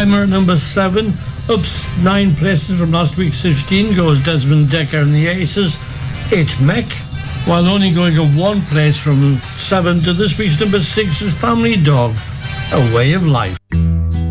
Glamour number 7. Up 9 places from last week's 16 goes Desmond Decker and the Aces. 8 Mech. While only going up 1 place from 7 to this week's number 6 is Family Dog, A Way of Life.